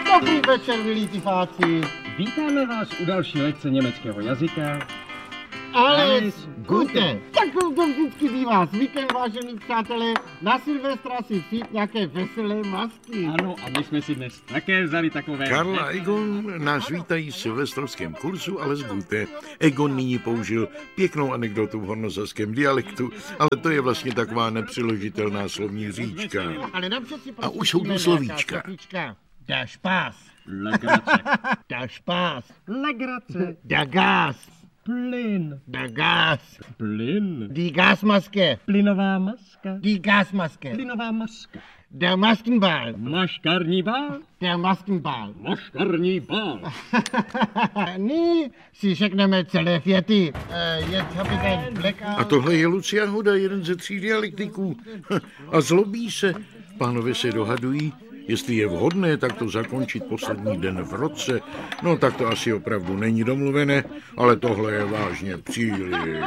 Dobrý večer, milí tyfáci. Vítáme vás u další lekce německého jazyka. Alles Gute. Tak to vždycky bývá zvykem, vážení přátelé. Na Silvestra si vzít nějaké veselé masky. Ano, a my jsme si dnes také vzali takové... Karl a Egon nás vítají v silvestrovském kurzu Alles Gute. Egon nyní použil pěknou anekdotu v hornosaském dialektu, ale to je vlastně taková nepřeložitelná slovní říčka. Ale napřed si A už jsou tu slovíčka. Der Spaß. Legrace. Der Spaß. Legrace. Der Gas. Plyn. Der Gas. Plyn. Die Gasmaske. Plynová maska. Die Gasmaske. Plynová maska. Der Maskenball. Maškarní bál. Der Maskenball. Maškarní bál. Nyní si řekneme celé věty. Jetzt hab ich ein Blackout. A tohle je Lucia Hoda, jeden ze 3 dialektiků. A zlobí se. Pánové se dohadují, jestli je vhodné takto zakončit poslední den v roce. No tak to asi opravdu není domluvené, ale tohle je vážně příliš.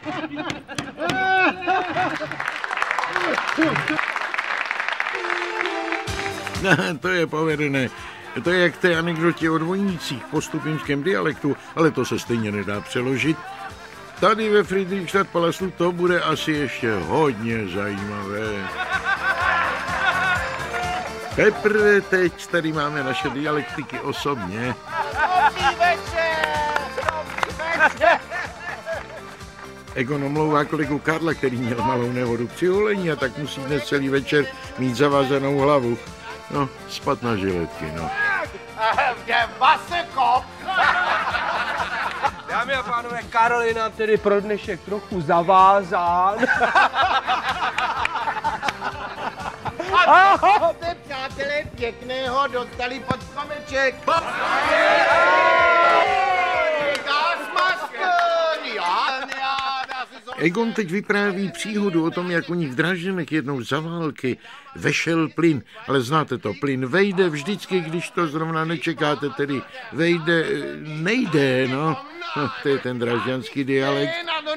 To je povedené. To je jak té anekdotě o dvojnících po stupimském dialektu, ale to se stejně nedá přeložit. Tady ve Friedrichstadtpalastu to bude asi ještě hodně zajímavé. Teprve teď tady máme naše dialektiky osobně. Dobrý večer! Egon omlouvá kolegu Karla, který měl malou nehodu při holení a tak musí dnes celý večer mít zavázanou hlavu. No, spat na žiletky, no. Der Wasserkopf! Dámy a pánové, Karel je nám tedy pro dnešek trochu zavázán. Jste, přátelé, pěkného dostali pod stromeček. Egon teď vypráví příhodu o tom, jak u nich v Drážďanech jednou za války vešel plyn. Ale znáte to, plyn vejde vždycky, když to zrovna nečekáte, tedy vejde, nejde, no. To je ten drážďanský dialekt.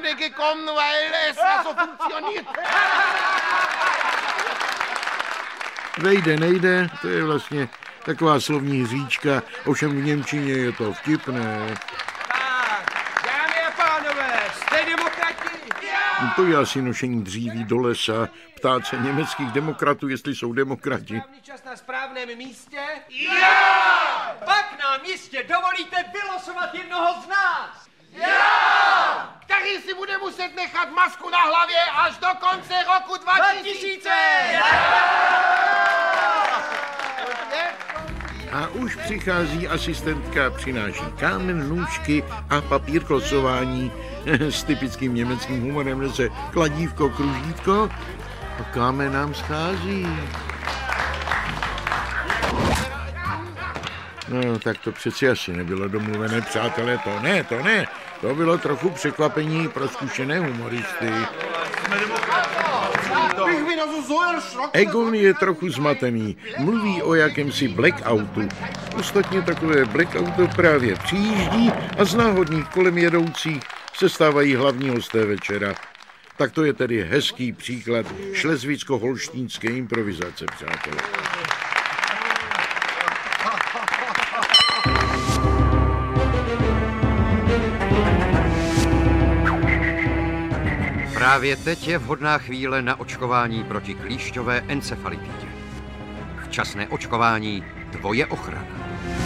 Vejde, nejde, to je vlastně taková slovní říčka, ovšem v němčině je to vtipné. Dámy a pánové, jste demokrati? To je asi nošení dříví do lesa, ptát se německých demokratů, jestli jsou demokrati. Správný čas na správném místě? Jo! Pak nám jistě dovolíte vylosovat jednoho z nás. Jo! Který si bude muset nechat masku na hlavě až do konce roku 2000. A už přichází asistentka, přináší kámen, nůžky a papír k losování. S typickým německým humorem nese kladívko, kružítko a kámen nám schází. No, tak to přeci asi nebylo domluvené, přátelé, to ne. To bylo trochu překvapení pro zkušené humoristy. Egon je trochu zmatený, mluví o jakémsi blackoutu. Ostatně takové blackouto právě přijíždí a z náhodných kolem jedoucích se stávají hlavní hosté večera. Tak to je tedy hezký příklad šlezvicko-holštínské improvizace, přátelé. Právě teď je vhodná chvíle na očkování proti klíšťové encefalitidě. Včasné očkování, tvoje ochrana.